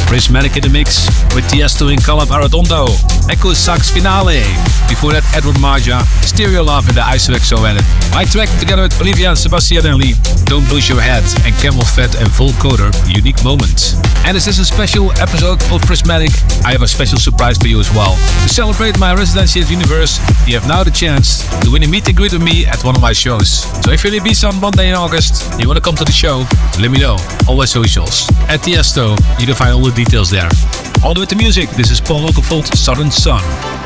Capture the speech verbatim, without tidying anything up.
Prismatic in the mix with Tiesto and Caleb Arredondo. Echo Sax Finale. Before that, Edward Marja, Stereo Love in the I S O X O edit. My track together with Olivia and Sebastian and Lee, Don't Lose Your Head, and Camel Fat and Full Coder, Unique Moments. And this is a special episode of Prismatic. I have a special surprise for you as well. To celebrate my residency at Universe, you have now the chance to win a meet and greet with me at one of my shows. So if you're in Ibiza on Monday in August and you want to come to the show, let me know. All my socials. At Tiesto, you can find all the details there. On with the music, this is Paul Oakenfold, Southern Sun.